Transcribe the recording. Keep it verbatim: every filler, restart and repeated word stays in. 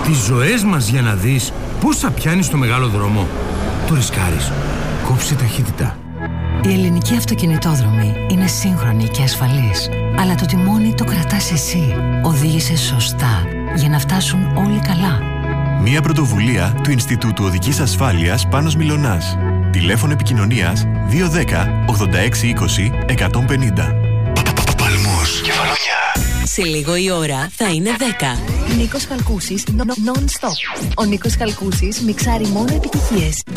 Τις ζωές μας για να δεις πώς θα πιάνεις στο μεγάλο δρόμο. Το ρισκάρεις. Κόψε ταχύτητα. Η ελληνική αυτοκινητόδρομη είναι σύγχρονη και ασφαλής. Αλλά το τιμόνι το κρατάς εσύ. Οδήγησε σωστά για να φτάσουν όλοι καλά. Μία πρωτοβουλία του Ινστιτούτου Οδικής Ασφάλειας Πάνος Μιλωνάς. Τηλέφωνο επικοινωνίας δύο ένα μηδέν ογδόντα έξι είκοσι εκατόν πενήντα. Παλμούς, Κεφαλονιά. Σε λίγο η ώρα θα είναι δέκα. Νίκος Χαλκούσης non-stop. Ο Νίκος Χαλκούσης μιξάρει μόνο επιτυχίες.